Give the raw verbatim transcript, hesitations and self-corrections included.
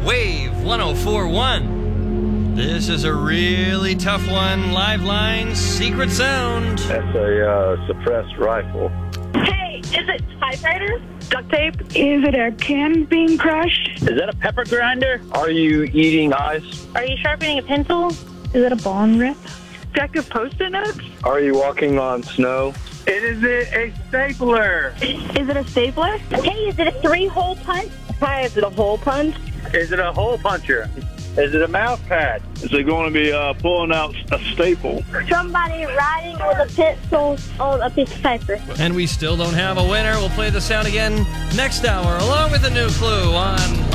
Wave one oh four point one. This is a really tough one. Live line, secret sound. That's a uh, suppressed rifle. Hey, is it typewriter? Duct tape? Is it a can being crushed? Is that a pepper grinder? Are you eating ice? Are you sharpening a pencil? Is it a bong rip? Stack of Post-it notes? Are you walking on snow? It is a, a stapler. Is it a stapler? Hey, is it a three-hole punch? Hi, is it a hole punch? Is it a hole puncher? Is it a mouse pad? Is it going to be uh, pulling out a staple? Somebody writing with a pencil on a piece of paper. And we still don't have a winner. We'll play the sound again next hour, along with a new clue on